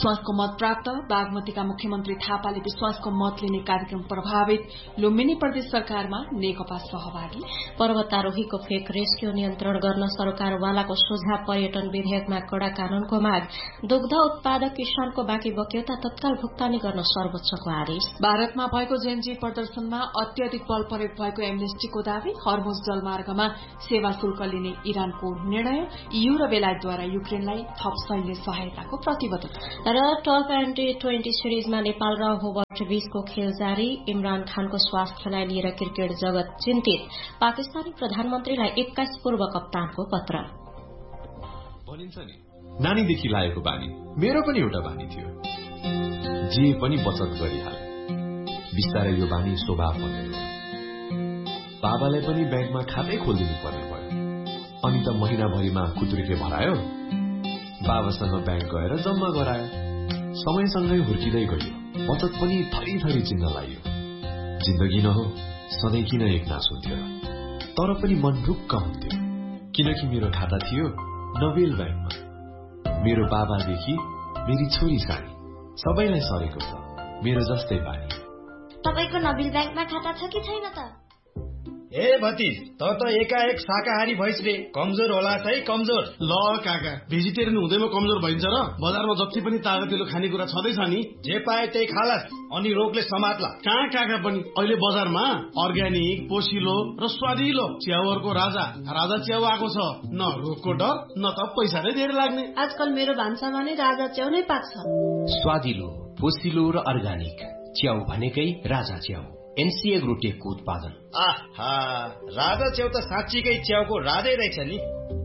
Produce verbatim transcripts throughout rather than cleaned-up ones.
विश्वासको मत प्राप्त। बागमतीका मुख्यमन्त्री थापाले विश्वासको मत लिने कार्यक्रम प्रभावित। लुम्बिनी प्रदेश सरकारमा नेकपा सहभागी। पर्वतारोहीको फेक रेस्क्यू नियन्त्रण गर्न सरकारवालाको सुझाव। पर्यटन विधेयकमा कड़ा कानूनको माग। दुग्ध उत्पादक किसानको बाँकी बक्यौता तत्काल भुक्तानी गर्न सर्वोच्चको आदेश। भारतमा भएको जेएनजी प्रदर्शनमा अत्यधिक बल प्रयोग भएको एमनेस्टीको दावी। हर्मुज जलमार्गमा सेवा शुल्क लिने इरानको निर्णय। ईयू र बेलायतद्वारा युक्रेनलाई थप सैन्य सहायताको प्रतिबद्धता। र टप ट्वेन्टी ट्वेन्टी सिरिजमा नेपाल र होबर्ट बीचको खेल जारी। इमरान खानको स्वास्थ्यलाई लिएर क्रिकेट जगत चिन्तित। पाकिस्तानी प्रधानमन्त्रीलाई एक्काइस पूर्व कप्तानको पत्र। भनिन्छ नि नानीदेखि लागेको बानी मेरो पनि एउटा बानी थियो, जे पनि बचत गरिहाल। बिस्तारै यो बानी स्वभाव बनेर बाबालाई पनि ब्याङ्कमा खातै खोलिदिनु पर्ने भयो। अनि त महिनाभरिमा खुद्रीले भरायो, बाबासँग ब्याङ्क गएर जम्मा गरायो। समयसँगै हुर्किँदै गयो, बचत पनि थरी थरी चिन्न लाग्यो। जिन्दगी न हो सधैँ किन एक नास हुन्थ्यो, तर पनि मन ढुक्क हुन्थ्यो, किनकि मेरो खाता थियो नोबेल ब्याङ्कमा। मेरो बाबादेखि मेरी छोरी सानी सबैलाई सरेको छ मेरो जस्तै बानी। तपाईको नोबेल ब्याङ्कमा खाता छ कि छैन त? ए भतिज, त त एकाएक शाकाहारी भइस रे, कमजोर होला है कमजोर। ल काका, भेजिटेरियन हुँदैमा कमजोर भइन्छ र? बजारमा जति पनि तागतिलो खानेकुरा छँदैछ नि, जे पाए त्यही खालास, अनि रोगले समात्ला। कहाँ काका पनि अहिले बजारमा अर्ग्यानिक, पोसिलो र स्वादिलो च्याउहरूको राजा राजा च्याउ आएको छ। न रोगको डर न त पैसा नै धेरै लाग्ने। आजकल मेरो भान्सामा नै राजा च्याउ नै पाक्छ। स्वादिलो, पोसिलो र अर्ग्यानिक च्याउ भनेकै राजा च्याउ। एनसीए ग्रुटेकको उत्पादन। आहा, राजा च्याउ त साँच्चीकै च्याउको राजै रहेछ नि।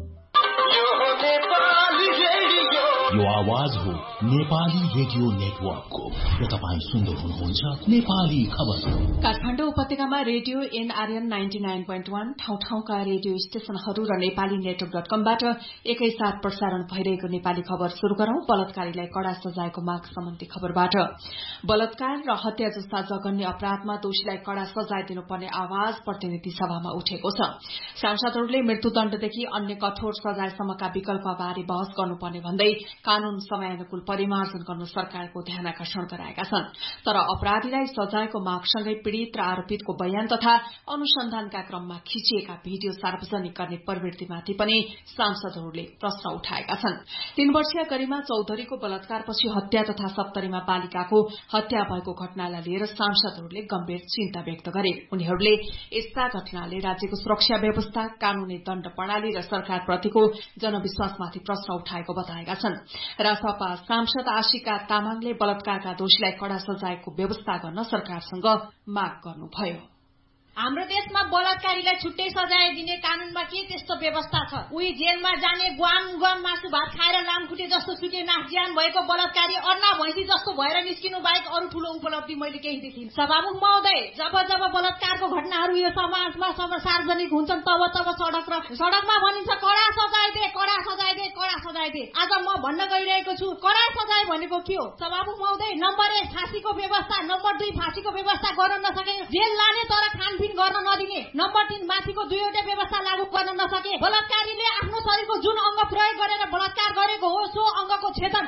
यो आवाज हो नेपाली रेडियो नेटवर्कको र तपाईँ सुन्दै हुनुहुन्छ नेपाली खबर। काठमाडौँ उपत्यकामा radio NRN ninety nine point one ठाउँ ठाउँका रेडियो स्टेशनहरू र नेपाली नेटवर्क डट कमबाट एकैसाथ प्रसारण भइरहेको नेपाली खबर शुरू गरौं। बलात्कारीलाई कड़ा सजायको माग सम्बन्धी खबरबाट। बलात्कार र हत्या जस्ता जघन्य अपराधमा दोषीलाई कड़ा सजाय दिनुपर्ने आवाज प्रतिनिधि सभामा उठेको छ। सांसदहरूले मृत्युदण्डदेखि अन्य कठोर सजायसम्मका विकल्पबारे बहस गर्नुपर्ने भन्दै कानून समयानुकूल परिमार्जन गर्न सरकारको ध्यानाकर्षण गराएका छन्। तर अपराधीलाई सजायको मागसँगै पीड़ित र आरोपितको बयान तथा अनुसन्धानका क्रममा खिचिएका भिडियो सार्वजनिक गर्ने प्रवृत्तिमाथि पनि सांसदहरूले प्रश्न उठाएका छन्। तीन वर्षीय गरिमा चौधरीको बलात्कारपछि हत्या तथा सप्तरीमा बालिकाको हत्या भएको घटनालाई लिएर सांसदहरूले गम्भीर चिन्ता व्यक्त गरे। उनीहरूले यस्ता घटनाले राज्यको सुरक्षा व्यवस्था, कानूनी दण्ड प्रणाली र सरकारप्रतिको जनविश्वासमाथि प्रश्न उठाएको बताएका छन्। रासपा सांसद आशिका तामाङले बलात्कारका दोषीलाई कड़ा सजायको व्यवस्था गर्न सरकारसँग माग गर्नुभयो। हाम्रो देशमा बलात्कारीलाई छुट्टै सजाय दिने कानूनमा के त्यस्तो व्यवस्था छ? उही जेलमा जाने ग्वाम ग्वाम मासु भात खाएर लामखुट्टे जस्तो सुके नासज्यान भएको बलात्कारी अर्ना भैँसी जस्तो भएर निस्किनु बाहेक अरू ठूलो उपलब्धि मैले केही देखिन। सभामुख महोदय, जब जब बलात्कारको घटनाहरू यो समाजमा सार्वजनिक हुन्छन् तब तब सड़क र सड़कमा भनिन्छ कड़ा सजाय दे, कड़ा सजाय दे, कड़ा सजाय दे। आज म भन्न गइरहेको छु, कड़ा सजाय भनेको के हो? सभामुख महोदय, नम्बर एक फाँसीको व्यवस्था, नम्बर दुई फाँसीको व्यवस्था गर्न नसके जेल लाने तर खान गर्न नदिने, नम्बर तीन माथिको दुईवटा व्यवस्था लागू गर्न नसके बलात्कारीले आफ्नो शरीरको जुन अंग प्रयोग गरेर बलात्कार गरेको हो सो अंगको छेदन।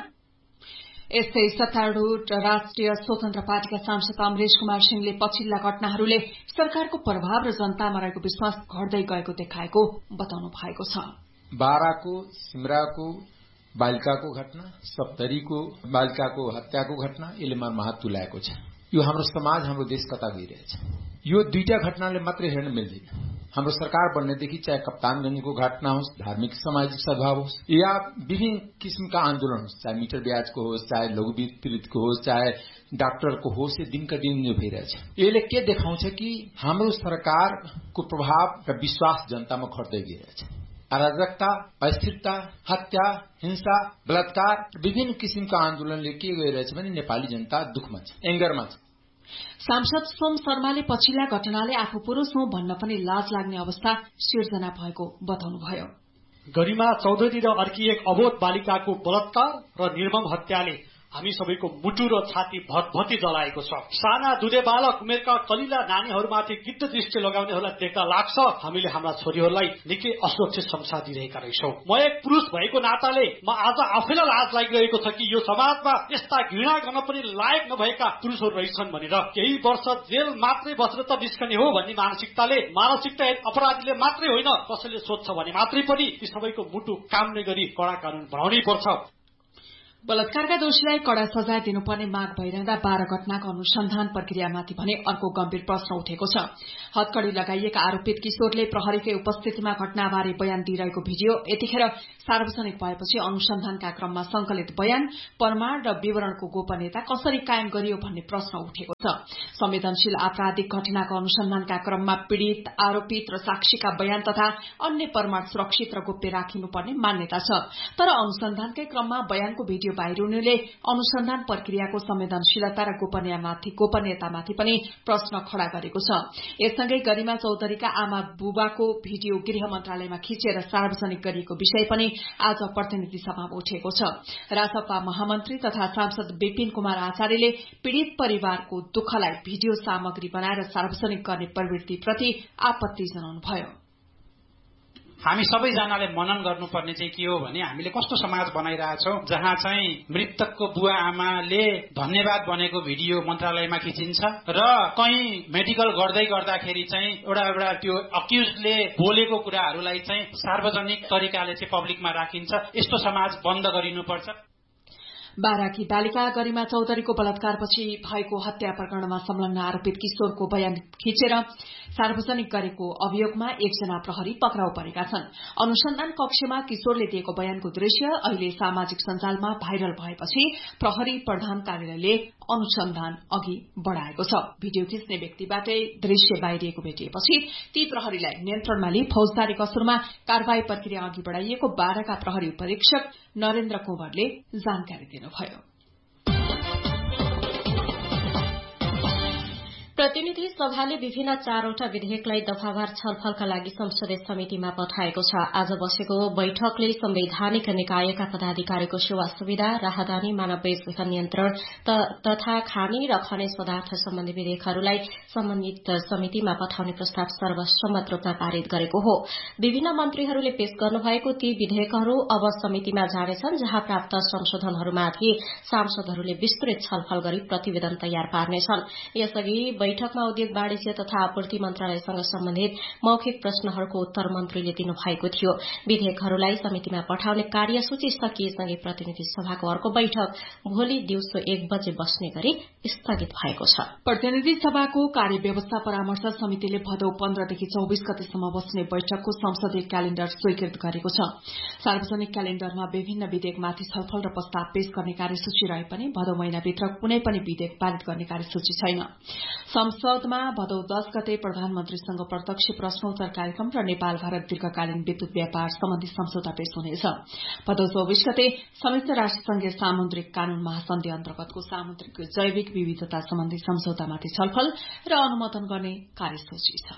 यस्तै सत्तारूढ़ राष्ट्रिय स्वतन्त्र पार्टीका सांसद अमरेश कुमार सिंहले पछिल्ला घटनाहरूले सरकारको प्रभाव र जनतामा रहेको विश्वास घट्दै गएको देखाएको बताउनु भएको छ। बाराको, सिमराको बालिकाको घटना, सप्तरीको बालिकाको हत्याको घटना यसले मनमा हात तुल्याएको छ। यो हाम्रो समाज, हाम्रो देश कता गइरहेछ। यो दुईटा घटनाले मात्रै हेर्न मिल्दैन। हाम्रो सरकार बन्नेदेखि चाहे कप्तानगंजको घटना होस्, धार्मिक सामाजिक सद्भाव होस्, या विभिन्न किसिमका आन्दोलन होस्, चाहे मिटर ब्याजको होस्, चाहे लघु पीड़ितको होस्, चाहे डाक्टरको होस्, यो दिनका दिन यो भइरहेछ। यसले के देखाउँछ कि हाम्रो सरकारको प्रभाव र विश्वास जनतामा घट्दै गइरहेछ। अराजकता, अस्थिरता, हत्या, हिंसा, बलात्कार, विभिन्न किसिमका आन्दोलनले के गरिरहेछ भने नेपाली जनता दुखमा छ, एंगरमा छ। सांसद सोम शर्माले पछिल्ला घटनाले आफू पुरूष हुँ भन्न पनि लाज लाग्ने अवस्था सिर्जना भएको बताउनुभयो। गरिमा चौधरी र अर्की एक अबोध बालिकाको बलात्कार र निर्मम हत्याले हामी सबैको मुटु र छाती भतभती जलाएको छ। साना दुधे बालक उमेरका कलिला नानीहरूमाथि गिद्ध दृष्टि लगाउनेहरूलाई देख्दा लाग्छ हामीले हाम्रा छोरीहरूलाई निकै असुरक्षित संसार दिइरहेका रहेछौँ। म एक पुरुष भएको नाताले म आज आफैलाई लाज लागिरहेको छ कि यो समाजमा यस्ता घृणा गर्न पनि लायक नभएका पुरुषहरू रहेछन् भनेर। केही वर्ष जेल मात्रै बसेर त निस्कने हो भन्ने मानसिकताले मानसिकता अपराधीले मात्रै होइन कसैले सोध्छ भने मात्रै पनि ती सबैको मुटु काम्ने गरी कडा कानून बनाउनै पर्छ। बलात्कारका दोषीलाई कड़ा सजाय दिनुपर्ने माग भइरहँदा बाह्र घटनाको अनुसन्धान प्रक्रियामाथि भने अर्को गम्भीर प्रश्न उठेको छ। हत्कड़ी लगाइएका आरोपित किशोरले प्रहरीकै उपस्थितिमा घटनाबारे बयान दिइरहेको भिडियो यतिखेर सार्वजनिक भएपछि अनुसन्धानका क्रममा संकलित बयान, प्रमाण र विवरणको गोपनीयता कसरी कायम गरियो भन्ने प्रश्न उठेको छ। संवेदनशील आपराधिक घटनाको अनुसन्धानका क्रममा पीड़ित, आरोपित र साक्षीका बयान तथा अन्य प्रमाण सुरक्षित र गोप्य राखिनुपर्ने मान्यता छ। तर अनुसन्धानकै क्रममा बयानको भिडियो बाहिर हुनुले अनुसन्धान प्रक्रियाको संवेदनशीलता र गोपनीयतामाथि गोपनीयतामाथि पनि प्रश्न खड़ा गरेको छ। यससँगै गरिमा चौधरीका आमा बुबाको भिडियो गृह मन्त्रालयमा खिचेर सार्वजनिक गरिएको विषय पनि आज प्रतिनिधि सभामा उठेको छ। रासपा महामन्त्री तथा सांसद विपिन कुमार आचार्यले पीड़ित परिवारको दुःखलाई भिडियो सामग्री बनाएर सार्वजनिक गर्ने प्रवृत्तिप्रति आपत्ति जनाउनुभयो। हामी सबैजनाले मनन गर्नुपर्ने चाहिँ के हो भने हामीले कस्तो समाज बनाइरहेछौं जहाँ चाहिँ मृतकको बुवा आमाले धन्यवाद बनेको भिडियो मन्त्रालयमा खिचिन्छ र कहीं मेडिकल गर्दै गर्दाखेरि चाहिँ एउटा एउटा त्यो अक्युजले बोलेको कुराहरूलाई चाहिँ सार्वजनिक तरिकाले चाहिँ पब्लिकमा राखिन्छ। यस्तो समाज बन्द गरिनुपर्छ। बाराकी बालिका गरिमा चौधरीको बलात्कारपछि भएको हत्या प्रकरणमा संलग्न आरोपित किशोरको बयान खिचेर सार्वजनिक गरेको अभियोगमा एकजना प्रहरी पक्राउ परेका छन्। अनुसन्धान कक्षमा किशोरले दिएको बयानको दृश्य अहिले सामाजिक सञ्जालमा भाइरल भएपछि प्रहरी प्रधान कार्यालयले अनुसन्धान अघि बढ़ाएको छ। भिडियो खिच्ने व्यक्तिबाटै दृश्य बाहिरिएको भेटिएपछि ती प्रहरीलाई नियन्त्रणमा लिई फौजदारी कसुरमा कार्यवाही प्रक्रिया अघि बढ़ाइएको बाराका प्रहरी उपरीक्षक नरेन्द्र कुँवरले जानकारी दिनुभयो। प्रतिनिधि सभाले विभिन्न चारवटा विधेयकलाई दफावार छलफलका लागि संसदीय समितिमा पठाएको छ। आज बसेको बैठकले संवैधानिक निकायका पदाधिकारीको सेवा सुविधा, राहदानी, मानव बेचबिखन नियन्त्रण तथा खानी र खनिज पदार्थ सम्बन्धी विधेयकहरूलाई सम्बन्धित समितिमा पठाउने प्रस्ताव सर्वसम्मत रूपमा पारित गरेको हो। विभिन्न मन्त्रीहरूले पेश गर्नुभएको ती विधेयकहरू अब समितिमा जानेछन्, जहाँ प्राप्त संशोधनहरूमाथि सांसदहरूले विस्तृत छलफल गरी प्रतिवेदन तयार पार्नेछन्। यसअघि बैठकमा उद्योग वाणिज्य तथा आपूर्ति मन्त्रालयसँग सम्बन्धित मौखिक प्रश्नहरूको उत्तर मन्त्रीले दिनुभएको थियो। विधेयकहरूलाई समितिमा पठाउने कार्यसूची सकिएसँगै प्रतिनिधि सभाको अर्को बैठक भोलि दिउँसो एक बजे बस्ने गरी स्थगित भएको छ। प्रतिनिधि सभाको कार्यव्यवस्था परामर्श समितिले भदौ पन्ध्रदेखि चौबिस गतेसम्म बस्ने बैठकको संसदीय क्यालेण्डर स्वीकृत गरेको छ। सार्वजनिक क्यालेण्डरमा विभिन्न विधेयकमाथि छलफल र प्रस्ताव पेश गर्ने कार्यसूची रहे पनि भदौ महिनाभित्र कुनै पनि विधेयक पारित गर्ने कार्यसूची छैन। संसदमा भदौ दस गते प्रधानमन्त्रीसँग प्रत्यक्ष प्रश्नोत्तर कार्यक्रम र नेपाल भारत दीर्घकालीन विद्युत व्यापार सम्बन्धी सम्झौता पेश हुनेछ। भदौ चौबिस गते संयुक्त राष्ट्रसंघीय सामुद्रिक कानून महासन्धि अन्तर्गतको सामुद्रिक जैविक विविधता सम्बन्धी सम्झौतामाथि छलफल र अनुमोदन गर्ने कार्यसूची छ।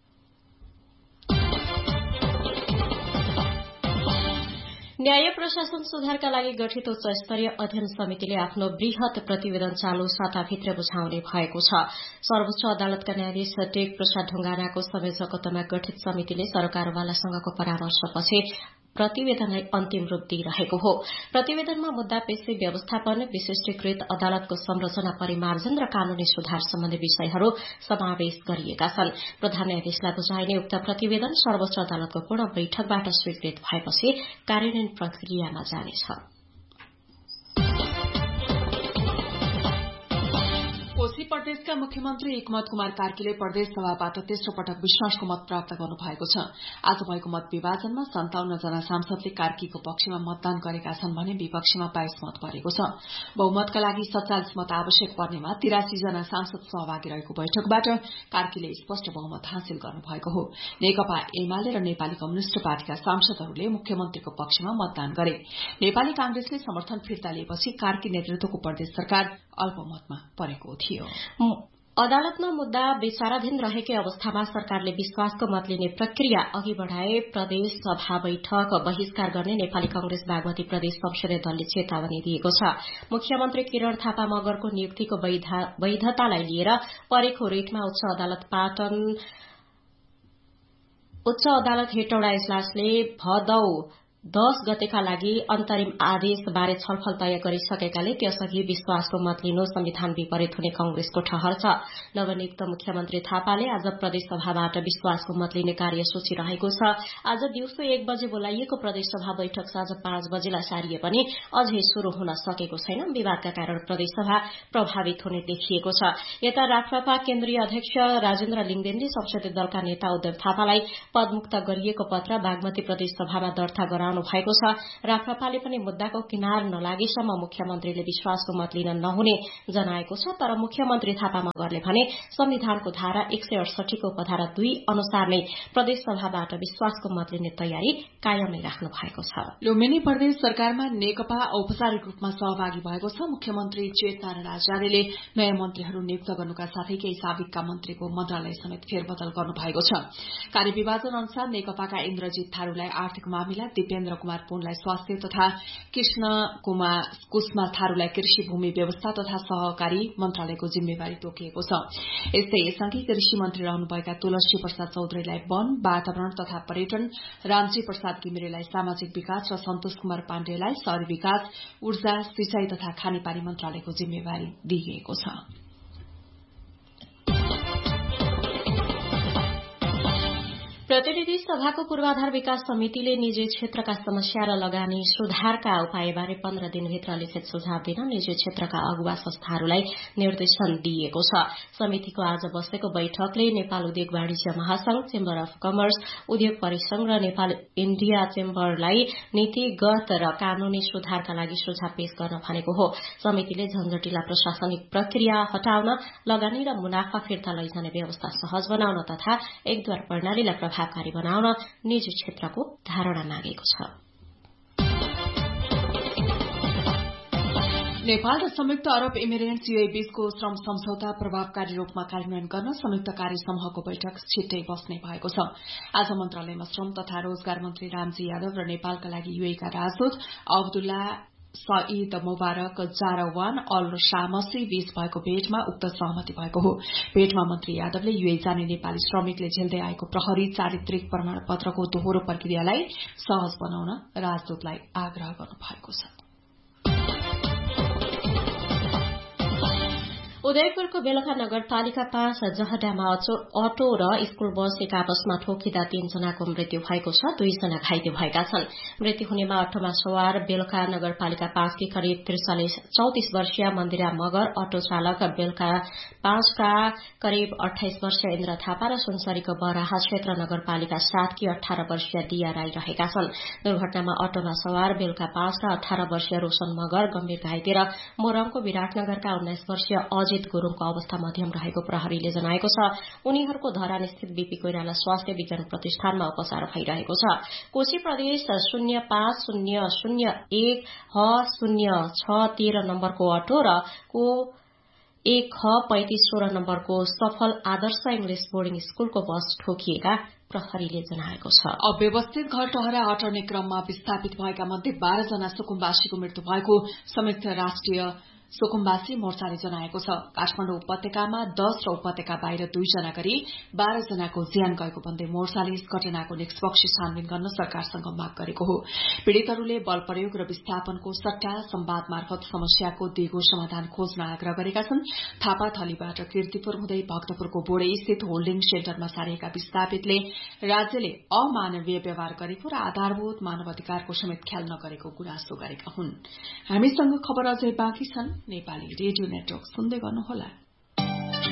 न्याय प्रशासन सुधारका लागि गठित उच्च स्तरीय अध्ययन समितिले आफ्नो वृहत प्रतिवेदन चालू साताभित्र बुझाउने भएको छ। सर्वोच्च अदालतका न्यायाधीश टेक प्रसाद ढुंगानाको संयोजकत्वमा गठित समितिले सरकारवालासँगको परामर्शपछि प्रतिवेदनलाई अन्तिम रूप दिइरहेको हो। प्रतिवेदनमा मुद्दा पेशी व्यवस्थापन, विशिष्टीकृत अदालतको संरचना परिमार्जन र कानूनी सुधार सम्बन्धी विषयहरू समावेश गरिएका छन्। प्रधान न्यायाधीशलाई बुझाइने उक्त प्रतिवेदन सर्वोच्च अदालतको पूर्ण बैठकबाट स्वीकृत भएपछि कार्यान्वयन प्रक्रियामा जानेछ। कोशी प्रदेशका मुख्यमन्त्री हिक्मत कुमार कार्कीले प्रदेश सभाबाट तेस्रो पटक विश्वासको मत प्राप्त गर्नु भएको छ। आज भएको मत विभाजनमा सन्ताउन्न जना सांसदले कार्कीको पक्षमा मतदान गरेका छन् भने विपक्षमा बाइस मत परेको छ। बहुमतका लागि सत्तालिस मत आवश्यक पर्नेमा तिरासी जना सांसद सहभागी रहेको बैठकबाट कार्कीले स्पष्ट बहुमत हासिल गर्नुभएको हो। नेकपा एमाले र नेपाली कम्युनिष्ट पार्टीका सांसदहरूले मुख्यमन्त्रीको पक्षमा मतदान गरे। नेपाली कांग्रेसले समर्थन फिर्ता लिएपछि कार्की नेतृत्वको प्रदेश सरकार अल्पमतमा परेको थियो। अदालतमा मुद्दा विचाराधीन रहेकै अवस्थामा सरकारले विश्वासको मत लिने प्रक्रिया अघि बढ़ाए प्रदेश सभा बैठक बहिष्कार गर्ने नेपाली कांग्रेस बागमती प्रदेश संसदीय दलले चेतावनी दिएको छ। मुख्यमन्त्री किरण थापा मगरको नियुक्तिको वैधतालाई लिएर परेको रेटमा उच्च अदालत पाटन उच्च अदालत हेटौडा इजलासले भदौ दश गतेका लागि अन्तरिम आदेश बारे छलफल तय गरिसकेकाले त्यसअघि विश्वासको मत लिनु संविधान विपरीत हुने कांग्रेसको ठहर छ। नवनियुक्त मुख्यमन्त्री थापाले आज प्रदेश सभाबाट विश्वासको मत लिने कार्यसूची रहेको छ। आज दिउँसो एक बजे बोलाइएको प्रदेश सभा बैठक साँझ पाँच बजेलाई सारिए पनि अझै शुरू हुन सकेको छैन। विवादका कारण प्रदेश सभा प्रभावित हुने देखिएको छ। यता राप्रपा केन्द्रीय अध्यक्ष राजेन्द्र लिङदेनले संसदीय दलका नेता उद्धव थापालाई पदमुक्त गरिएको पत्र बागमती प्रदेश सभामा दर्ता गराउनु भएको छ। राप्रपाले पनि मुद्दाको किनार नलागेसम्म मुख्यमन्त्रीले विश्वासको मत लिन नहुने जनाएको छ। तर मुख्यमन्त्री थापा मगरले भने संविधानको धारा एक सय अडसठीको उपधारा दुई अनुसार नै प्रदेश सभाबाट विश्वासको मत लिने तयारी कायमै राख्नु भएको छ। लुम्बिनी प्रदेश सरकारमा नेकपा औपचारिक रूपमा सहभागी भएको छ। मुख्यमन्त्री चेतनारायण आचार्यले नयाँ मन्त्रीहरू नियुक्त गर्नुका साथै केही साबिकका मन्त्रीको मन्त्रालय समेत फेरबदल गर्नु भएको छ। कार्यविभाजन अनुसार नेकपाका इन्द्रजित थारूलाई आर्थिक मामिला, दिपेन्द्र कुमार पुनलाई स्वास्थ्य तथा कृष्ण कुमार कुष्मा थारूलाई कृषि भूमि व्यवस्था तथा सहकारी मन्त्रालयको जिम्मेवारी तोकिएको छ। यस्तै यसअघि कृषि मन्त्री रहनुभएका तुलसी प्रसाद चौधरीलाई वन, वातावरण तथा पर्यटन, रामजी प्रसाद घिमिरेलाई सामाजिक विकास र सन्तोष कुमार पाण्डेलाई शहरी विकास, ऊर्जा, सिंचाई तथा खानेपानी मन्त्रालयको जिम्मेवारी दिइएको छ। प्रतिनिधि सभाको पूर्वाधार विकास समितिले निजी क्षेत्रका समस्या र लगानी सुधारका उपायबारे पन्ध्र दिनभित्र लिखित सुझाव दिन निजी क्षेत्रका अगुवा संस्थाहरूलाई निर्देशन दिएको छ। समितिको आज बसेको बैठकले नेपाल उद्योग वाणिज्य महासंघ, चेम्बर अफ कमर्स, उद्योग परिसंघ र नेपाल इण्डिया चेम्बरलाई नीतिगत र कानूनी सुधारका लागि सुझाव पेश गर्न भनेको हो। समितिले झन्झटिला प्रशासनिक प्रक्रिया हटाउन, लगानी र मुनाफा फिर्ता लैजाने व्यवस्था सहज बनाउन तथा एकद्वार प्रणालीलाई प्रभावकारी बनाउन निजी क्षेत्रको धारणा मागेको छ। नेपाल र संयुक्त अरब इमिरेट्स यूएई बीचको श्रम सम्झौता प्रभावकारी रूपमा कार्यान्वयन गर्न संयुक्त कार्य समूहको बैठक छिट्टै बस्ने भएको छ। आज मन्त्रालयमा श्रम तथा रोजगार मन्त्री रामजी यादव र नेपालका लागि यूएईका राजदूत अब्दुल्ला सईद मुबारक जारवान अल शामसी बीच भएको भेटमा उक्त सहमति भएको हो। भेटमा मन्त्री यादवले यूएई जाने नेपाली श्रमिकले झेल्दै आएको प्रहरी चारित्रिक प्रमाणपत्रको दोहोरो प्रक्रियालाई सहज बनाउन राजदूतलाई आग्रह गर्नु भएको छ। उदयपुरको बेलखा नगरपालिका पाँच जहडामा अटो र स्कूल बस एक आपसमा ठोकिँदा तीनजनाको मृत्यु भएको छ। दुईजना घाइते भएका छन्। मृत्यु हुनेमा अटोमा सवार बेलखा नगरपालिका पाँचकी करिब त्रिचालिस चौतिस वर्षीय मन्दिरा मगर, अटो चालक बेलखा पाँचका करिब अठाइस वर्षीय इन्द्र थापा र सुनसरीको बराहा क्षेत्र नगरपालिका सातकी अठार वर्षीय दिया राई रहेका छन्। दुर्घटनामा अटोमा सवार बेलखा पाँचका अठार वर्षीय रोशन मगर गम्भीर घाइते र मोरङको विराटनगरका उन्नाइस वर्षीय अजित गुरूङको अवस्था मध्यम रहेको प्रहरीले जनाएको छ। उनीहरूको धरान स्थित बीपी कोइराला स्वास्थ्य विज्ञान प्रतिष्ठानमा उपचार भइरहेको छ। कोशी प्रदेश शून्य पाँच शून्य शून्य एक ह शून्य छ तेह्र नम्बरको अटो र को एक ह पैंतिस सोह्र नम्बरको सफल आदर्श इंग्लिश बोर्डिङ स्कूलको बस ठोकिएका प्रहरीले जनाएको छ। अव्यवस्थित घर टहरा हटाउने क्रममा विस्थापित भएका मध्ये बाह्र जना सुकुम्बासीको मृत्यु भएको संयुक्त राष्ट्रिय सुकुम्बासी मोर्चाले जनाएको छ। काठमाडौँ उपत्यकामा दश र उपत्यका बाहिर दुईजना गरी बाह्र जनाको ज्यान गएको भन्दै मोर्चाले यस घटनाको निष्पक्ष छानबिन गर्न सरकारसँग माग गरेको हो। पीड़ितहरूले बल प्रयोग र विस्थापनको सट्टा संवाद मार्फत समस्याको दिगो समाधान खोज्न आग्रह गरेका छन्। थापाथलीबाट कीर्तिपुर हुँदै भक्तपुरको बोडे स्थित होल्डिङ सेन्टरमा सारिएका विस्थापितले राज्यले अमानवीय व्यवहार गरेको र आधारभूत मानव अधिकारको समेत ख्याल नगरेको गुनासो गरेका हुन्। हामीसँग खबर अझै बाँकी छन्। नेपाली रेडियो नेटवर्क सुन्दै गर्नुहोला।